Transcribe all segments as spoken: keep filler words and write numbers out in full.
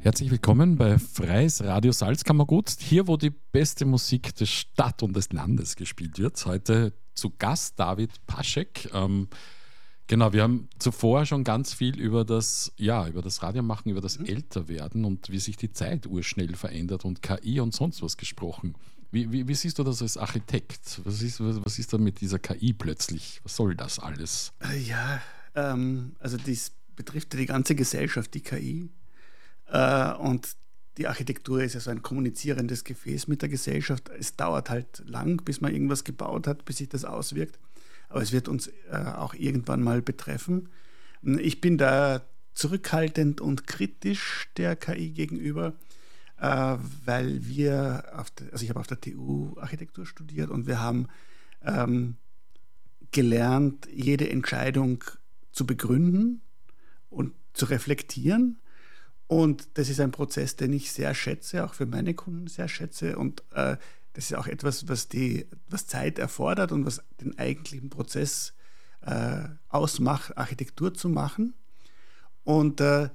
Herzlich willkommen bei Freies Radio Salzkammergut, hier wo die beste Musik der Stadt und des Landes gespielt wird. Heute zu Gast David Paschek. Ähm, genau, wir haben zuvor schon ganz viel über das, ja, über das Radiomachen, über das mhm. Älterwerden und wie sich die Zeit urschnell verändert und K I und sonst was gesprochen. Wie, wie, wie siehst du das als Architekt? Was ist, was, was ist da mit dieser K I plötzlich? Was soll das alles? Ja, ähm, also das betrifft ja die ganze Gesellschaft, die K I. Äh, und die Architektur ist ja so ein kommunizierendes Gefäß mit der Gesellschaft. Es dauert halt lang, bis man irgendwas gebaut hat, bis sich das auswirkt. Aber es wird uns äh, auch irgendwann mal betreffen. Ich bin da zurückhaltend und kritisch der K I gegenüber, äh, weil wir, auf der, also ich habe auf der T U Architektur studiert und wir haben ähm, gelernt, jede Entscheidung zu begründen und zu reflektieren. Und das ist ein Prozess, den ich sehr schätze, auch für meine Kunden sehr schätze. Und äh, das ist auch etwas, was, die, was Zeit erfordert und was den eigentlichen Prozess äh, ausmacht, Architektur zu machen. Und äh,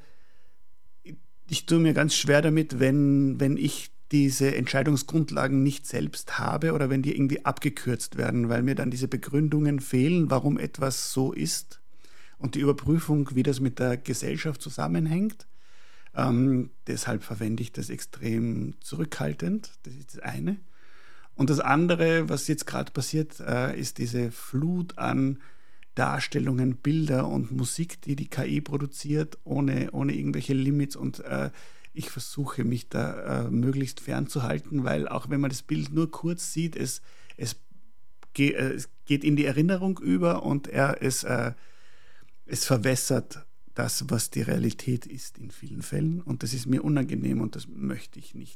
ich tue mir ganz schwer damit, wenn, wenn ich diese Entscheidungsgrundlagen nicht selbst habe oder wenn die irgendwie abgekürzt werden, weil mir dann diese Begründungen fehlen, warum etwas so ist und die Überprüfung, wie das mit der Gesellschaft zusammenhängt. Ähm, deshalb verwende ich das extrem zurückhaltend. Das ist das eine. Und das andere, was jetzt gerade passiert, äh, ist diese Flut an Darstellungen, Bilder und Musik, die die K I produziert, ohne, ohne irgendwelche Limits. Und äh, ich versuche, mich da äh, möglichst fernzuhalten, weil auch wenn man das Bild nur kurz sieht, es, es, ge- äh, es geht in die Erinnerung über und er, es, äh, es verwässert das, was die Realität ist in vielen Fällen. Und das ist mir unangenehm und das möchte ich nicht.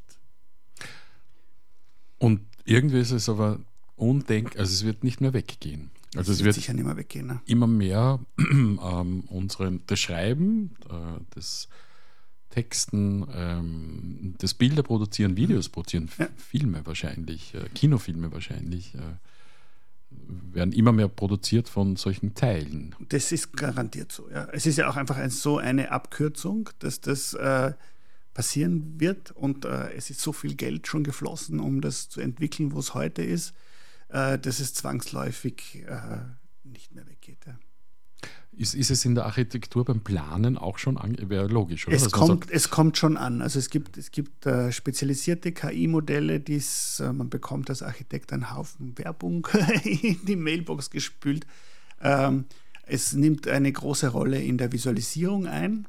Und irgendwie ist es aber undenkbar, also es wird nicht mehr weggehen. Also es, es wird sicher nicht mehr weggehen. Ne? Immer mehr ähm, unseren, das Schreiben, äh, das Texten, ähm, das Bilder produzieren, Videos produzieren, ja. Filme wahrscheinlich, äh, Kinofilme wahrscheinlich, äh, werden immer mehr produziert von solchen Teilen. Das ist garantiert so, ja. Es ist ja auch einfach ein, so eine Abkürzung, dass das äh, passieren wird und äh, es ist so viel Geld schon geflossen, um das zu entwickeln, wo es heute ist, äh, dass es zwangsläufig äh, nicht mehr weggeht. Ja. Ist, ist es in der Architektur beim Planen auch schon an, wäre logisch, oder? Es kommt, es kommt schon an. Also es gibt, es gibt äh, spezialisierte K I-Modelle, die's, äh, man bekommt als Architekt einen Haufen Werbung in die Mailbox gespült. Ähm, es nimmt eine große Rolle in der Visualisierung ein.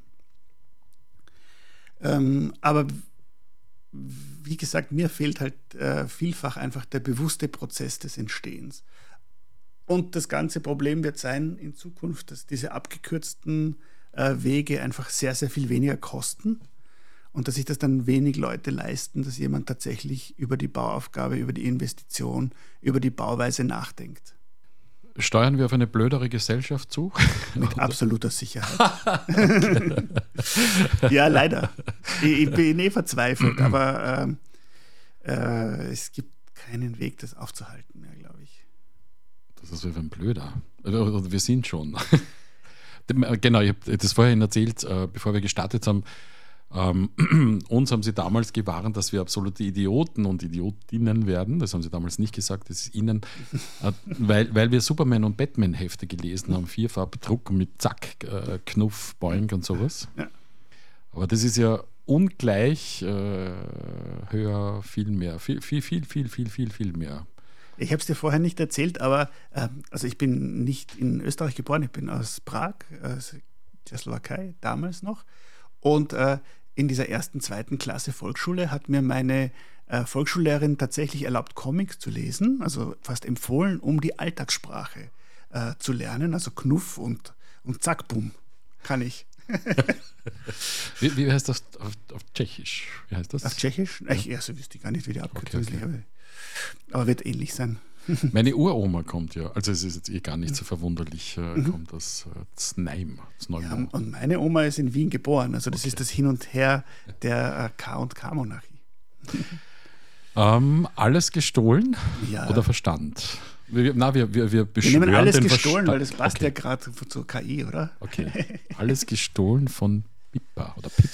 Ähm, aber wie gesagt, mir fehlt halt äh, vielfach einfach der bewusste Prozess des Entstehens. Und das ganze Problem wird sein in Zukunft, dass diese abgekürzten äh, Wege einfach sehr, sehr viel weniger kosten und dass sich das dann wenig Leute leisten, dass jemand tatsächlich über die Bauaufgabe, über die Investition, über die Bauweise nachdenkt. Steuern wir auf eine blödere Gesellschaft zu? Mit absoluter Sicherheit. Ja, leider. Ich, ich bin eh verzweifelt, aber äh, äh, es gibt keinen Weg, das aufzuhalten mehr, glaube ich. Das ist wie ein Blöder. Oder wir sind schon. Genau, ich habe das vorhin erzählt, äh, bevor wir gestartet haben. Ähm, uns haben sie damals gewarnt, dass wir absolute Idioten und Idiotinnen werden. Das haben sie damals nicht gesagt, das ist ihnen, äh, weil, weil wir Superman- und Batman-Hefte gelesen haben, Vierfarbdruck mit Zack, äh, Knuff, Boing und sowas. Ja. Aber das ist ja ungleich äh, höher, viel mehr, viel, viel, viel, viel, viel, viel, viel mehr. Ich habe es dir vorher nicht erzählt, aber äh, also ich bin nicht in Österreich geboren, ich bin aus Prag, aus der Slowakei, damals noch. Und äh, in dieser ersten, zweiten Klasse Volksschule hat mir meine äh, Volksschullehrerin tatsächlich erlaubt, Comics zu lesen, also fast empfohlen, um die Alltagssprache äh, zu lernen. Also Knuff und, und Zack, Bum, kann ich. wie, wie heißt das auf, auf Tschechisch? Wie heißt das? Auf Tschechisch? Ja. Ich erst wüsste ich gar nicht, wie die Abkürzung ist. Okay, okay. Aber wird ähnlich sein. Meine Uroma kommt ja, also es ist jetzt eh gar nicht so verwunderlich, äh, mhm. kommt aus äh, Znaim. Ja, und meine Oma ist in Wien geboren, also das okay. ist das Hin und Her der äh, K und K-Monarchie. ähm, alles gestohlen ja. oder Verstand? Wir, na, wir, wir, wir beschwören wir nehmen alles den gestohlen, Verstand. weil das passt okay. ja gerade zur K I, oder? Okay, alles gestohlen von Pippa oder Pippa.